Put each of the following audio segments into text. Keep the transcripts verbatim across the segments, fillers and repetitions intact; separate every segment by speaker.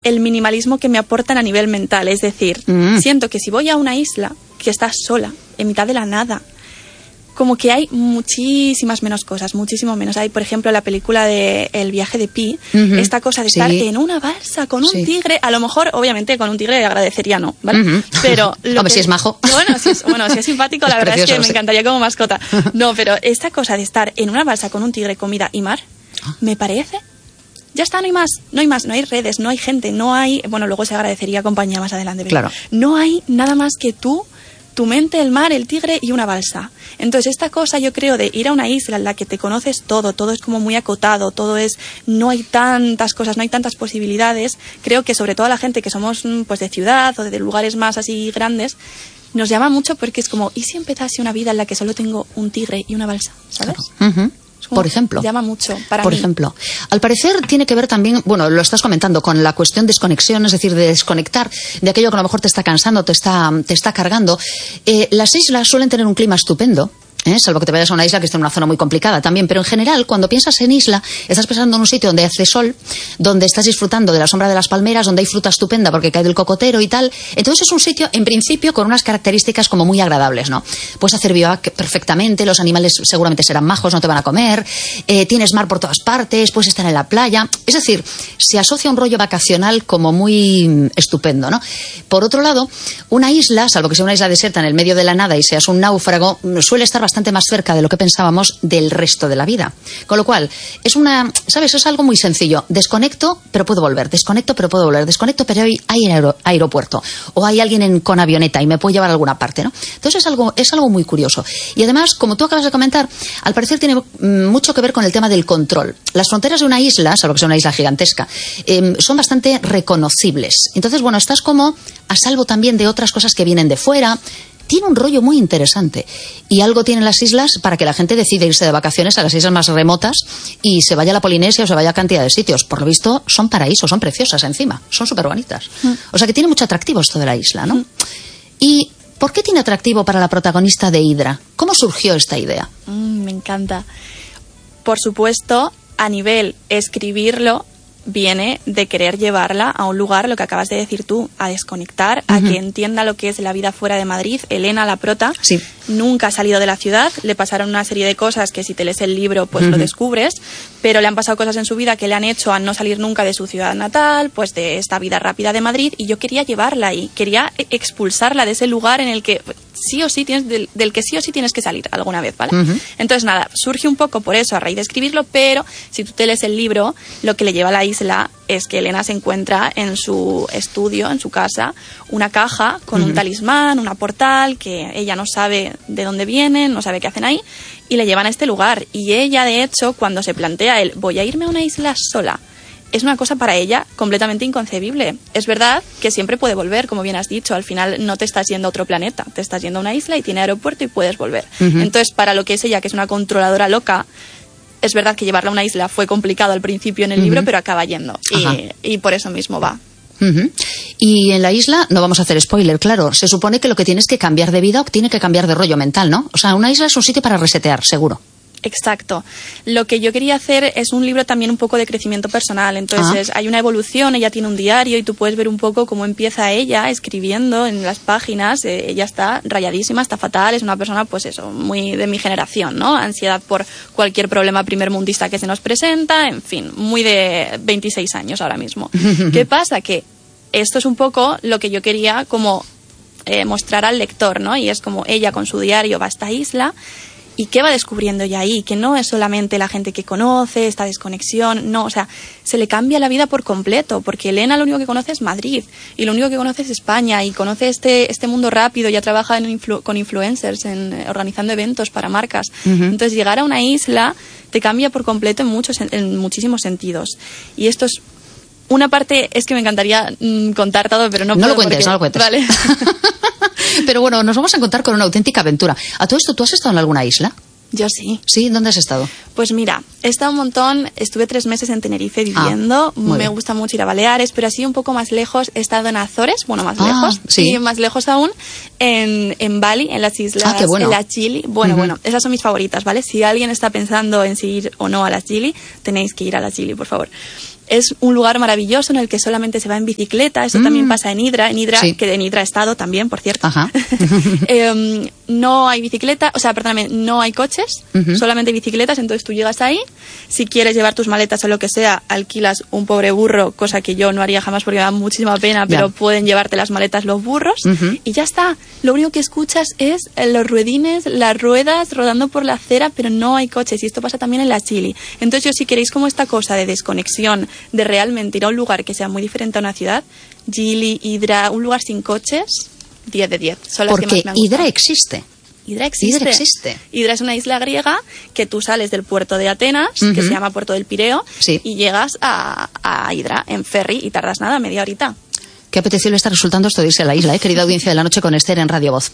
Speaker 1: el minimalismo que me aportan a nivel mental. Es decir, mm. siento que si voy a una isla que está sola, en mitad de la nada, como que hay muchísimas menos cosas, muchísimo menos. Hay, por ejemplo, la película de El viaje de Pi, uh-huh. esta cosa de estar sí. en una balsa con un sí. tigre. A lo mejor, obviamente, con un tigre le agradecería no, ¿vale? Uh-huh. Pero lo
Speaker 2: Hombre,
Speaker 1: que,
Speaker 2: si es majo.
Speaker 1: Bueno, si es, bueno, si es simpático, la
Speaker 2: es
Speaker 1: verdad
Speaker 2: precioso,
Speaker 1: es que
Speaker 2: sí.
Speaker 1: me encantaría como mascota. No, pero esta cosa de estar en una balsa con un tigre, comida y mar, me parece... Ya está, no hay más, no hay más, no hay redes, no hay gente, no hay... Bueno, luego se agradecería compañía más adelante. Pero
Speaker 2: claro.
Speaker 1: No hay nada más que tú, tu mente, el mar, el tigre y una balsa. Entonces, esta cosa, yo creo, de ir a una isla en la que te conoces todo, todo es como muy acotado, todo es... No hay tantas cosas, no hay tantas posibilidades. Creo que sobre todo a la gente que somos pues de ciudad o de lugares más así grandes, nos llama mucho porque es como, ¿y si empezase una vida en la que solo tengo un tigre y una balsa? ¿Sabes?
Speaker 2: Claro. Uh-huh. Por ejemplo.
Speaker 1: Llama mucho para
Speaker 2: Por
Speaker 1: mí.
Speaker 2: ejemplo. Al parecer tiene que ver también, bueno, lo estás comentando, con la cuestión de desconexión, es decir, de desconectar de aquello que a lo mejor te está cansando, te está, te está cargando. Eh, las islas suelen tener un clima estupendo. ¿Eh? Salvo que te vayas a una isla que esté en una zona muy complicada también, pero en general cuando piensas en isla estás pensando en un sitio donde hace sol, donde estás disfrutando de la sombra de las palmeras, donde hay fruta estupenda porque cae del cocotero y tal. Entonces es un sitio en principio con unas características como muy agradables, ¿no? Puedes hacer bivouac perfectamente, los animales seguramente serán majos, no te van a comer, eh, tienes mar por todas partes, puedes estar en la playa, es decir, se asocia un rollo vacacional como muy estupendo, ¿no? Por otro lado, una isla, salvo que sea una isla desierta en el medio de la nada y seas un náufrago, suele estar bastante bastante más cerca de lo que pensábamos del resto de la vida. Con lo cual, es una, ¿sabes? Es algo muy sencillo. Desconecto, pero puedo volver. Desconecto, pero puedo volver. Desconecto, pero hay, hay aer- aeropuerto. O hay alguien en, con avioneta y me puede llevar a alguna parte, ¿no? Entonces es algo, es algo muy curioso. Y además, como tú acabas de comentar, al parecer tiene mucho que ver con el tema del control. Las fronteras de una isla, salvo que sea una isla gigantesca, eh, son bastante reconocibles. Entonces, bueno, estás como a salvo también de otras cosas que vienen de fuera. Tiene un rollo muy interesante y algo tienen las islas para que la gente decida irse de vacaciones a las islas más remotas y se vaya a la Polinesia o se vaya a cantidad de sitios. Por lo visto son paraísos, son preciosas encima, son súper bonitas. Mm. O sea que tiene mucho atractivo esto de la isla, ¿no? Mm. ¿Y por qué tiene atractivo para la protagonista de Hidra? ¿Cómo surgió esta idea?
Speaker 1: Mm, me encanta. Por supuesto, a nivel escribirlo, viene de querer llevarla a un lugar, lo que acabas de decir tú, a desconectar, uh-huh. a que entienda lo que es la vida fuera de Madrid. Elena, la prota,
Speaker 2: sí.
Speaker 1: nunca ha salido de la ciudad, le pasaron una serie de cosas que si te lees el libro pues uh-huh. lo descubres, pero le han pasado cosas en su vida que le han hecho a no salir nunca de su ciudad natal, pues de esta vida rápida de Madrid, y yo quería llevarla ahí, quería expulsarla de ese lugar en el que sí o sí tienes, del, del que sí o sí tienes que salir alguna vez, ¿vale? Uh-huh. Entonces nada, surge un poco por eso a raíz de escribirlo, pero si tú te lees el libro, lo que le lleva a la isla es que Elena se encuentra en su estudio, en su casa, una caja con uh-huh. un talismán, una portal, que ella no sabe de dónde vienen, no sabe qué hacen ahí, y le llevan a este lugar. Y ella, de hecho, cuando se plantea el voy a irme a una isla sola, es una cosa para ella completamente inconcebible. Es verdad que siempre puede volver, como bien has dicho, al final no te estás yendo a otro planeta, te estás yendo a una isla y tiene aeropuerto y puedes volver. Uh-huh. Entonces, para lo que es ella, que es una controladora loca, es verdad que llevarla a una isla fue complicado al principio en el uh-huh. libro, pero acaba yendo. Y, y por eso mismo va.
Speaker 2: Uh-huh. Y en la isla, no vamos a hacer spoiler, claro, se supone que lo que tienes que cambiar de vida o tiene que cambiar de rollo mental, ¿no? O sea, una isla es un sitio para resetear, seguro.
Speaker 1: Exacto. Lo que yo quería hacer es un libro también un poco de crecimiento personal. Entonces ah. hay una evolución, ella tiene un diario y tú puedes ver un poco cómo empieza ella escribiendo en las páginas. Eh, ella está rayadísima, está fatal, es una persona pues eso, muy de mi generación, ¿no? Ansiedad por cualquier problema primermundista que se nos presenta, en fin, muy de veintiséis años ahora mismo. ¿Qué pasa? Que esto es un poco lo que yo quería como eh, mostrar al lector, ¿no? Y es como ella con su diario va a esta isla. ¿Y qué va descubriendo ya ahí? Que no es solamente la gente que conoce, esta desconexión, no, o sea, se le cambia la vida por completo, porque Elena lo único que conoce es Madrid, y lo único que conoce es España, y conoce este, este mundo rápido, ya trabaja en influ- con influencers, en, eh, organizando eventos para marcas. Uh-huh. Entonces, llegar a una isla te cambia por completo en, muchos, en muchísimos sentidos. Y esto es una parte, es que me encantaría mmm, contar todo, pero no,
Speaker 2: no
Speaker 1: puedo
Speaker 2: lo cuentes,
Speaker 1: porque,
Speaker 2: no lo cuentes.
Speaker 1: Vale.
Speaker 2: Pero bueno, nos vamos a encontrar con una auténtica aventura. ¿A todo esto tú has estado en alguna isla?
Speaker 1: Yo sí.
Speaker 2: ¿Sí? ¿Dónde has estado?
Speaker 1: Pues mira, he estado un montón, estuve tres meses en Tenerife viviendo, ah, me bien. gusta mucho ir a Baleares, pero así un poco más lejos, he estado en Azores, bueno, más ah, lejos,
Speaker 2: sí.
Speaker 1: y más lejos aún, en, en Bali, en las islas,
Speaker 2: ah, qué bueno.
Speaker 1: en la Gili. Bueno, uh-huh. bueno, esas son mis favoritas, ¿vale? Si alguien está pensando en si ir o no a la Gili, tenéis que ir a la Gili, por favor. Es un lugar maravilloso en el que solamente se va en bicicleta. Eso mm. también pasa en Hidra, en Hidra, sí. que en Hidra he estado también, por cierto.
Speaker 2: Ajá.
Speaker 1: eh, no hay bicicleta, o sea, perdóname, no hay coches, uh-huh. solamente bicicletas, entonces tú llegas ahí, si quieres llevar tus maletas o lo que sea, alquilas un pobre burro, cosa que yo no haría jamás porque me da muchísima pena, pero yeah. pueden llevarte las maletas los burros, uh-huh. y ya está. Lo único que escuchas es los ruedines, las ruedas rodando por la acera, pero no hay coches, y esto pasa también en la Chili. Entonces yo, si queréis como esta cosa de desconexión, de realmente ir a un lugar que sea muy diferente a una ciudad, Gili, Hidra, un lugar sin coches, diez de diez. Son las
Speaker 2: porque
Speaker 1: que más me han
Speaker 2: Hidra existe.
Speaker 1: Hidra existe.
Speaker 2: Hidra existe.
Speaker 1: Hidra es una isla griega que tú sales del puerto de Atenas, uh-huh. que se llama Puerto del Pireo,
Speaker 2: sí.
Speaker 1: y llegas a, a Hidra en ferry y tardas nada, media horita.
Speaker 2: Qué apetecible está resultando esto de irse a la isla, ¿eh? Querida audiencia de la noche con Esther en Radio Voz.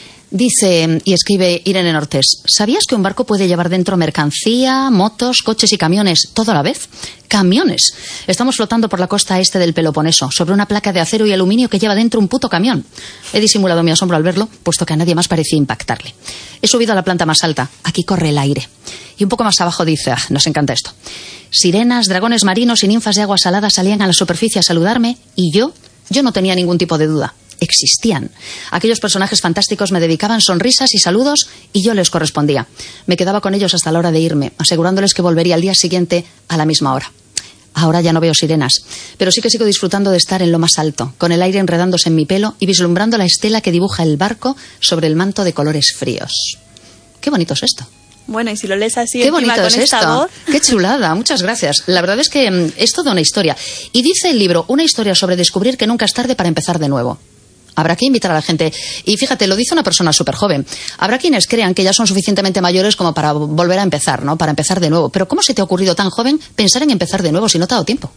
Speaker 2: Dice y escribe Irene Nortés: ¿sabías que un barco puede llevar dentro mercancía, motos, coches y camiones todo a la vez? ¡Camiones! Estamos flotando por la costa este del Peloponeso, sobre una placa de acero y aluminio que lleva dentro un puto camión. He disimulado mi asombro al verlo, puesto que a nadie más parecía impactarle. He subido a la planta más alta. Aquí corre el aire. Y un poco más abajo dice: ah, nos encanta esto. Sirenas, dragones marinos y ninfas de agua salada salían a la superficie a saludarme, y yo, yo no tenía ningún tipo de duda. Existían. Aquellos personajes fantásticos me dedicaban sonrisas y saludos y yo les correspondía. Me quedaba con ellos hasta la hora de irme, asegurándoles que volvería al día siguiente a la misma hora. Ahora ya no veo sirenas, pero sí que sigo disfrutando de estar en lo más alto, con el aire enredándose en mi pelo y vislumbrando la estela que dibuja el barco sobre el manto de colores fríos. Qué bonito es esto.
Speaker 1: Bueno, y si lo lees así,
Speaker 2: qué bonito
Speaker 1: con
Speaker 2: es
Speaker 1: esta
Speaker 2: esto.
Speaker 1: Voz.
Speaker 2: Qué chulada, muchas gracias. La verdad es que mm, es toda una historia. Y dice el libro, una historia sobre descubrir que nunca es tarde para empezar de nuevo. Habrá que invitar a la gente. Y fíjate, lo dice una persona súper joven. Habrá quienes crean que ya son suficientemente mayores como para volver a empezar, ¿no? Para empezar de nuevo. Pero ¿cómo se te ha ocurrido tan joven pensar en empezar de nuevo si no te ha dado tiempo?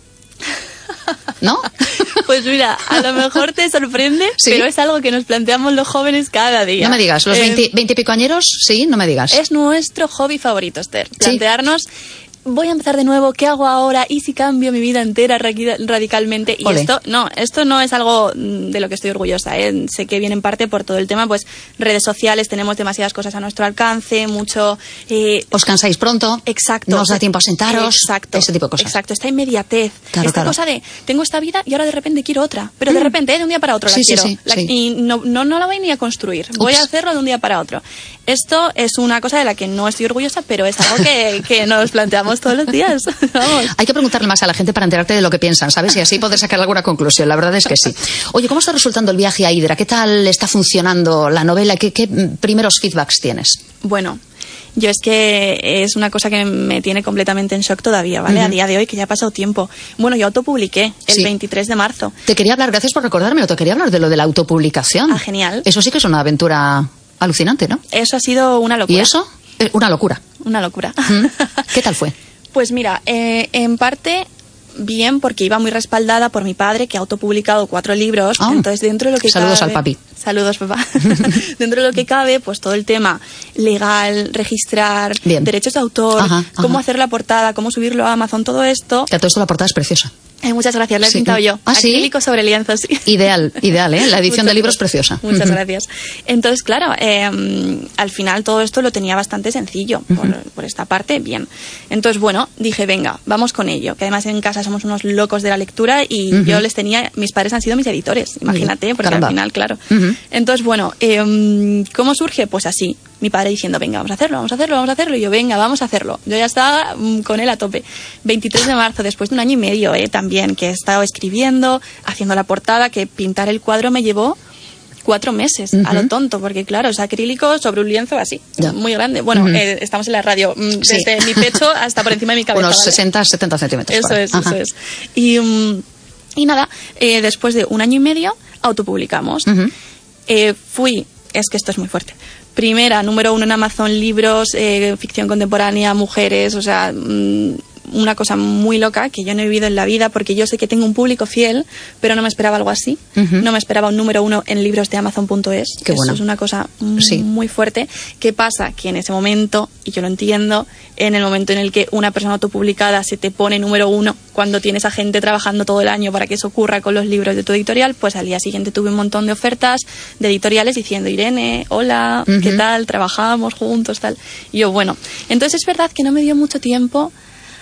Speaker 2: ¿No?
Speaker 1: Pues mira, a lo mejor te sorprende, ¿sí? Pero es algo que nos planteamos los jóvenes cada día.
Speaker 2: No me digas, los veinte,
Speaker 1: eh,
Speaker 2: veinte y pico añeros, sí, no me digas.
Speaker 1: Es nuestro hobby favorito, Esther. Plantearnos... ¿Sí? Voy a empezar de nuevo, ¿qué hago ahora? ¿Y si cambio mi vida entera radicalmente? Y
Speaker 2: Ole.
Speaker 1: esto no, esto no es algo de lo que estoy orgullosa, ¿eh? Sé que viene en parte por todo el tema, pues redes sociales, tenemos demasiadas cosas a nuestro alcance, mucho... Eh,
Speaker 2: Os cansáis pronto,
Speaker 1: exacto,
Speaker 2: no os da tiempo a sentaros,
Speaker 1: exacto,
Speaker 2: ese tipo de cosas.
Speaker 1: Exacto, esta inmediatez,
Speaker 2: claro,
Speaker 1: esta
Speaker 2: claro.
Speaker 1: cosa de, tengo esta vida y ahora de repente quiero otra, pero de
Speaker 2: mm.
Speaker 1: repente, ¿eh? de un día para otro
Speaker 2: sí,
Speaker 1: la quiero.
Speaker 2: Sí, sí,
Speaker 1: la,
Speaker 2: sí.
Speaker 1: Y no, no, no la voy ni a construir, Ups. voy a hacerlo de un día para otro. Esto es una cosa de la que no estoy orgullosa, pero es algo que, que nos planteamos todos los días. Vamos.
Speaker 2: Hay que preguntarle más a la gente para enterarte de lo que piensan, ¿sabes? Y así poder sacar alguna conclusión. La verdad es que sí. Oye, ¿cómo está resultando el viaje a Hidra? ¿Qué tal está funcionando la novela? ¿Qué, qué primeros feedbacks tienes?
Speaker 1: Bueno, yo es que es una cosa que me tiene completamente en shock todavía, ¿vale? Uh-huh. A día de hoy, que ya ha pasado tiempo. Bueno, yo autopubliqué el sí. veintitrés de marzo.
Speaker 2: Te quería hablar, gracias por recordármelo, te quería hablar de lo de la autopublicación.
Speaker 1: Ah, genial.
Speaker 2: Eso sí que es una aventura alucinante, ¿no?
Speaker 1: Eso ha sido una locura.
Speaker 2: ¿Y eso? Eh, una locura.
Speaker 1: Una locura.
Speaker 2: ¿Mm? ¿Qué tal fue?
Speaker 1: Pues mira, eh, en parte bien, porque iba muy respaldada por mi padre, que ha autopublicado cuatro libros. Oh, entonces, dentro de lo que
Speaker 2: saludos
Speaker 1: cabe,
Speaker 2: al papi.
Speaker 1: Saludos, papá. Dentro de lo que cabe, pues todo el tema legal, registrar, bien. derechos de autor, ajá, cómo ajá. hacer la portada, cómo subirlo a Amazon, todo esto.
Speaker 2: Que a todo esto la portada es preciosa.
Speaker 1: Eh, muchas gracias, la he
Speaker 2: sí.
Speaker 1: pintado yo.
Speaker 2: ¿Ah, sí?
Speaker 1: Acrílico sobre lienzo, sí.
Speaker 2: Ideal, ideal, ¿eh? La edición del libro es preciosa.
Speaker 1: Muchas
Speaker 2: uh-huh.
Speaker 1: gracias. Entonces, claro, eh, al final todo esto lo tenía bastante sencillo. Uh-huh. por, por esta parte, bien. Entonces, bueno, dije, venga, vamos con ello. Que además en casa somos unos locos de la lectura y uh-huh. yo les tenía... Mis padres han sido mis editores, imagínate, porque Caramba. al final, claro.
Speaker 2: Uh-huh.
Speaker 1: Entonces, bueno, eh, ¿cómo surge? Pues así. Mi padre diciendo, venga, vamos a hacerlo, vamos a hacerlo, vamos a hacerlo. Y yo, venga, vamos a hacerlo. Yo ya estaba mm, con él a tope. veintitrés de marzo, después de un año y medio, eh, también, que he estado escribiendo, haciendo la portada, que pintar el cuadro me llevó cuatro meses, uh-huh. a lo tonto, porque claro, es acrílico sobre un lienzo así, yeah. muy grande. Bueno, uh-huh. eh, estamos en la radio, desde sí. mi pecho hasta por encima de mi cabeza.
Speaker 2: Unos
Speaker 1: ¿vale?
Speaker 2: sesenta, setenta centímetros.
Speaker 1: Eso es, Ajá. eso es. Y, um, y nada, eh, después de un año y medio, autopublicamos. Uh-huh. Eh, fui, es que esto es muy fuerte, primera, número uno en Amazon, libros, eh, ficción contemporánea, mujeres, o sea, mmm, una cosa muy loca que yo no he vivido en la vida, porque yo sé que tengo un público fiel, pero no me esperaba algo así. Uh-huh. No me esperaba un número uno en libros de Amazon punto es.
Speaker 2: Qué bueno.
Speaker 1: Eso es una cosa muy,
Speaker 2: sí.
Speaker 1: muy fuerte. ¿Qué pasa? Que en ese momento, y yo lo entiendo, en el momento en el que una persona autopublicada se te pone número uno, cuando tienes a gente trabajando todo el año para que eso ocurra con los libros de tu editorial, pues al día siguiente tuve un montón de ofertas de editoriales diciendo, Irene, hola, uh-huh. ¿qué tal? Trabajamos juntos, tal. Y yo, bueno, entonces es verdad que no me dio mucho tiempo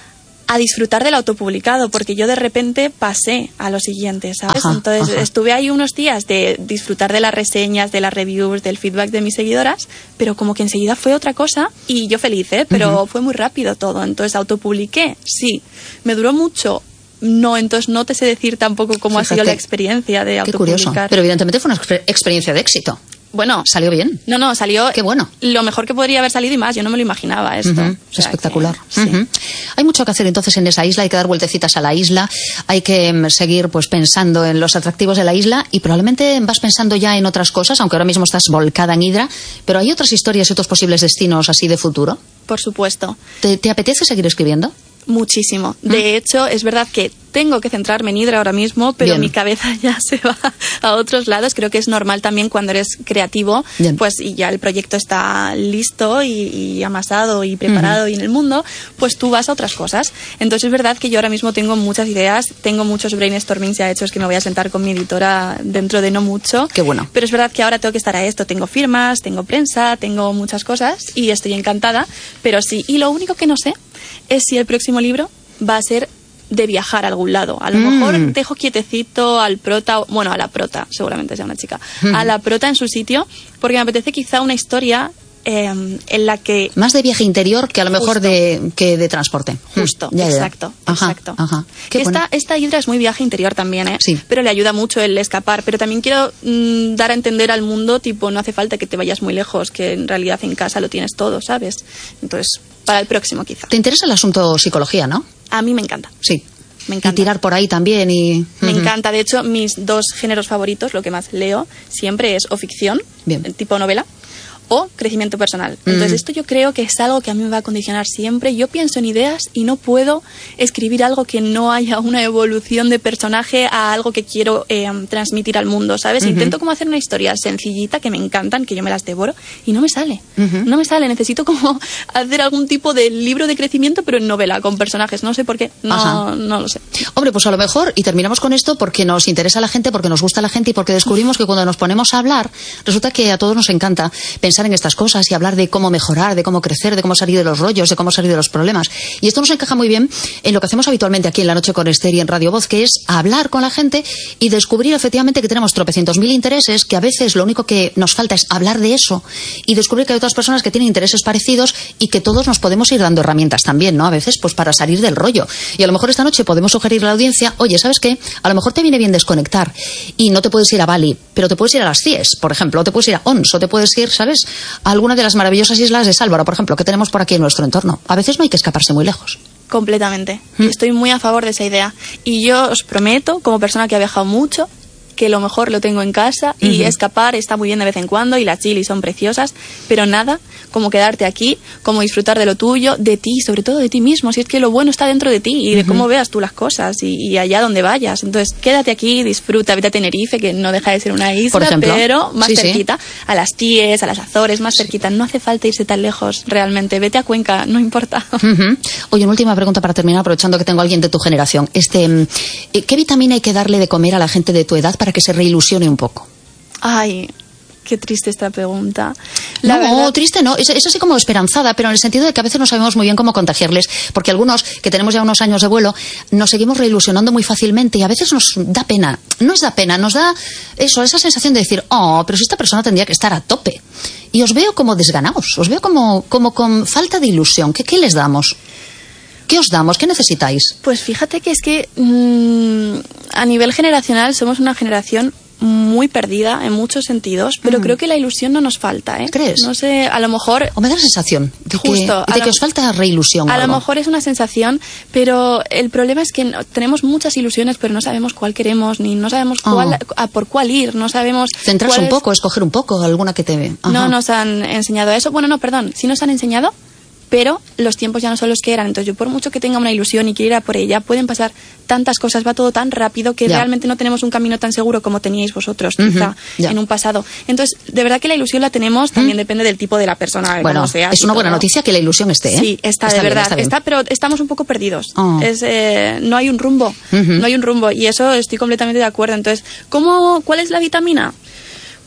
Speaker 1: a disfrutar del autopublicado, porque yo de repente pasé a lo siguiente, ¿sabes?
Speaker 2: Ajá,
Speaker 1: Entonces
Speaker 2: ajá.
Speaker 1: estuve ahí unos días de disfrutar de las reseñas, de las reviews, del feedback de mis seguidoras, pero como que enseguida fue otra cosa y yo feliz, ¿eh? Pero uh-huh. fue muy rápido todo. Entonces autopubliqué, sí. ¿Me duró mucho? No, entonces no te sé decir tampoco cómo
Speaker 2: Fíjate,
Speaker 1: ha sido la experiencia de autopublicar.
Speaker 2: Qué curioso, pero evidentemente fue una exper- experiencia de éxito.
Speaker 1: Bueno,
Speaker 2: salió bien.
Speaker 1: No, no, salió.
Speaker 2: Qué bueno.
Speaker 1: Lo mejor que podría haber salido y más. Yo no me lo imaginaba esto.
Speaker 2: Uh-huh.
Speaker 1: O sea,
Speaker 2: espectacular.
Speaker 1: Que,
Speaker 2: uh-huh.
Speaker 1: sí.
Speaker 2: Hay mucho que hacer entonces en esa isla. Hay que dar vueltecitas a la isla. Hay que um, seguir pues pensando en los atractivos de la isla y probablemente vas pensando ya en otras cosas, aunque ahora mismo estás volcada en Hidra. Pero hay otras historias y otros posibles destinos así de futuro.
Speaker 1: Por supuesto.
Speaker 2: ¿Te, te apetece seguir escribiendo?
Speaker 1: Muchísimo. De ¿Mm? hecho, es verdad que tengo que centrarme en Hidra ahora mismo, pero Bien. mi cabeza ya se va a otros lados. Creo que es normal también cuando eres creativo, Bien. pues y ya el proyecto está listo y, y amasado y preparado uh-huh. y en el mundo, pues tú vas a otras cosas. Entonces es verdad que yo ahora mismo tengo muchas ideas, tengo muchos brainstormings ya hechos que me voy a sentar con mi editora dentro de no mucho.
Speaker 2: Qué bueno.
Speaker 1: Pero es verdad que ahora tengo que estar a esto. Tengo firmas, tengo prensa, tengo muchas cosas y estoy encantada, pero sí. Y lo único que no sé es si el próximo libro va a ser de viajar a algún lado. A lo mm. mejor dejo quietecito al prota, bueno, a la prota, seguramente sea una chica, mm. a la prota en su sitio, porque me apetece quizá una historia eh, en la que...
Speaker 2: Más de viaje interior que a lo mejor
Speaker 1: Justo.
Speaker 2: de, que de transporte.
Speaker 1: Justo,
Speaker 2: ya, ya.
Speaker 1: exacto,
Speaker 2: Ajá,
Speaker 1: exacto.
Speaker 2: Ajá. Qué
Speaker 1: esta,
Speaker 2: bueno.
Speaker 1: esta Hidra es muy viaje interior también, ¿eh?
Speaker 2: Sí.
Speaker 1: Pero le ayuda mucho el escapar. Pero también quiero mmm, dar a entender al mundo, tipo, no hace falta que te vayas muy lejos, que en realidad en casa lo tienes todo, ¿sabes? Entonces, para el próximo quizá.
Speaker 2: ¿Te interesa el asunto psicología, no?
Speaker 1: A mí me encanta.
Speaker 2: Sí.
Speaker 1: Me encanta.
Speaker 2: Y tirar por ahí también y...
Speaker 1: Me
Speaker 2: uh-huh.
Speaker 1: encanta. De hecho, mis dos géneros favoritos, lo que más leo siempre es o ficción,
Speaker 2: Bien.
Speaker 1: tipo novela, o crecimiento personal. Entonces, mm. esto yo creo que es algo que a mí me va a condicionar siempre. Yo pienso en ideas y no puedo escribir algo que no haya una evolución de personaje a algo que quiero eh, transmitir al mundo, ¿sabes? Uh-huh. Intento como hacer una historia sencillita, que me encantan, que yo me las devoro, y no me sale. Uh-huh. No me sale. Necesito como hacer algún tipo de libro de crecimiento, pero en novela, con personajes. No sé por qué. No, no lo sé.
Speaker 2: Hombre, pues a lo mejor, y terminamos con esto porque nos interesa a la gente, porque nos gusta a la gente y porque descubrimos que cuando nos ponemos a hablar, resulta que a todos nos encanta pensar en estas cosas y hablar de cómo mejorar, de cómo crecer, de cómo salir de los rollos, de cómo salir de los problemas. Y esto nos encaja muy bien en lo que hacemos habitualmente aquí en La Noche con Esther y en Radio Voz, que es hablar con la gente y descubrir efectivamente que tenemos tropecientos mil intereses, que a veces lo único que nos falta es hablar de eso y descubrir que hay otras personas que tienen intereses parecidos y que todos nos podemos ir dando herramientas también, ¿no? A veces, pues para salir del rollo. Y a lo mejor esta noche podemos sugerir a la audiencia, oye, ¿sabes qué? A lo mejor te viene bien desconectar y no te puedes ir a Bali, pero te puedes ir a las CIES, por ejemplo, o te puedes ir a O N S, o te puedes ir, ¿sabes?, a alguna de las maravillosas islas de Sálvaro, por ejemplo, que tenemos por aquí en nuestro entorno. A veces no hay que escaparse muy lejos.
Speaker 1: Completamente. ¿Mm? Estoy muy a favor de esa idea. Y yo os prometo, como persona que ha viajado mucho, que lo mejor lo tengo en casa y uh-huh. escapar está muy bien de vez en cuando y las chilis son preciosas, pero nada como quedarte aquí, como disfrutar de lo tuyo, de ti, sobre todo de ti mismo, si es que lo bueno está dentro de ti y de uh-huh. cómo veas tú las cosas y, y allá donde vayas. Entonces quédate aquí, disfruta, vete a Tenerife, que no deja de ser una isla,
Speaker 2: por ejemplo,
Speaker 1: pero más
Speaker 2: sí,
Speaker 1: cerquita,
Speaker 2: sí.
Speaker 1: a las Tíes, a las Azores, más sí. cerquita. No hace falta irse tan lejos, realmente. Vete a Cuenca, no importa.
Speaker 2: Uh-huh. Oye, una última pregunta para terminar, aprovechando que tengo a alguien de tu generación. Este, ¿qué vitamina hay que darle de comer a la gente de tu edad para que se reilusione un poco?
Speaker 1: Ay, qué triste esta pregunta. La
Speaker 2: no,
Speaker 1: verdad...
Speaker 2: triste no, es, es así como esperanzada, pero en el sentido de que a veces no sabemos muy bien cómo contagiarles, porque algunos que tenemos ya unos años de vuelo nos seguimos reilusionando muy fácilmente y a veces nos da pena, no nos da pena, nos da eso, esa sensación de decir, oh, pero si esta persona tendría que estar a tope. Y os veo como desganados, os veo como, como con falta de ilusión. ¿Qué, qué les damos? ¿Qué os damos? ¿Qué necesitáis?
Speaker 1: Pues fíjate que es que mmm, a nivel generacional somos una generación muy perdida en muchos sentidos, pero mm. creo que la ilusión no nos falta, ¿eh?
Speaker 2: ¿Crees?
Speaker 1: No sé, a lo mejor...
Speaker 2: O me da la sensación de
Speaker 1: justo,
Speaker 2: que, de que
Speaker 1: lo,
Speaker 2: os falta reilusión.
Speaker 1: A
Speaker 2: algo.
Speaker 1: lo mejor es una sensación, pero el problema es que no, tenemos muchas ilusiones, pero no sabemos cuál queremos, ni no sabemos cuál, oh. a por cuál ir, no sabemos...
Speaker 2: Centrarse un
Speaker 1: es...
Speaker 2: poco, escoger un poco, alguna que te ve. Ajá.
Speaker 1: No nos han enseñado eso. Bueno, no, perdón, sí nos han enseñado, pero los tiempos ya no son los que eran. Entonces yo, por mucho que tenga una ilusión y quiera ir a por ella, pueden pasar tantas cosas, va todo tan rápido que ya. realmente no tenemos un camino tan seguro como teníais vosotros, uh-huh. quizá, ya. en un pasado. Entonces, de verdad que la ilusión la tenemos, también uh-huh. depende del tipo de la persona.
Speaker 2: Bueno,
Speaker 1: como sea,
Speaker 2: es una buena noticia que la ilusión esté, ¿eh?
Speaker 1: Sí, está,
Speaker 2: está
Speaker 1: de
Speaker 2: bien,
Speaker 1: verdad.
Speaker 2: Está, bien.
Speaker 1: está, pero estamos un poco perdidos.
Speaker 2: Oh.
Speaker 1: Es, eh, no hay un rumbo,
Speaker 2: uh-huh.
Speaker 1: no hay un rumbo, y eso estoy completamente de acuerdo. Entonces, ¿cómo, ¿cuál es la vitamina?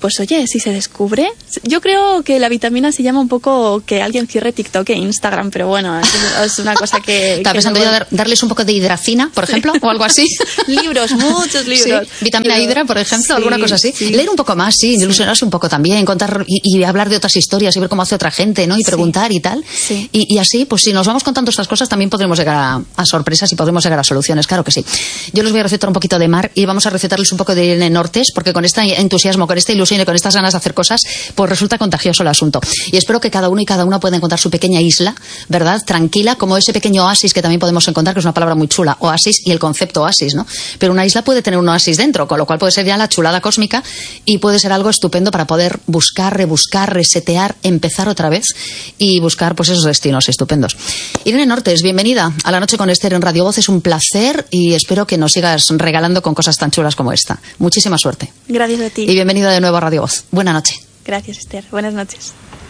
Speaker 1: pues oye, si se descubre, yo creo que la vitamina se llama un poco que alguien cierre TikTok e Instagram, pero bueno, es, es una cosa que...
Speaker 2: ¿Estaba
Speaker 1: que
Speaker 2: pensando
Speaker 1: no...
Speaker 2: yo dar, darles un poco de hidracina, por ejemplo, o algo así?
Speaker 1: Libros, muchos libros.
Speaker 2: Sí, vitamina pero... hidra, por ejemplo, sí, alguna cosa así. Sí. Leer un poco más, sí, sí, ilusionarse un poco también, contar y, y hablar de otras historias y ver cómo hace otra gente, ¿no? Y preguntar sí. y tal.
Speaker 1: Sí.
Speaker 2: Y, y así, pues si nos vamos contando estas cosas, también podremos llegar a, a sorpresas y podremos llegar a soluciones, claro que sí. Yo les voy a recetar un poquito de Mar y vamos a recetarles un poco de Irene Nortes, porque con este entusiasmo, con esta ilusión y con estas ganas de hacer cosas, pues resulta contagioso el asunto. Y espero que cada uno y cada una pueda encontrar su pequeña isla, ¿verdad? Tranquila, como ese pequeño oasis que también podemos encontrar, que es una palabra muy chula, oasis y el concepto oasis, ¿no? Pero una isla puede tener un oasis dentro, con lo cual puede ser ya la chulada cósmica y puede ser algo estupendo para poder buscar, rebuscar, resetear, empezar otra vez y buscar pues esos destinos estupendos. Irene Nortes, bienvenida a La Noche con Esther en Radio Voz. Es un placer y espero que nos sigas regalando con cosas tan chulas como esta. Muchísima suerte.
Speaker 1: Gracias a ti.
Speaker 2: Y bienvenida de nuevo a Radio Voz. Buena noche.
Speaker 1: Gracias, Esther. Buenas noches.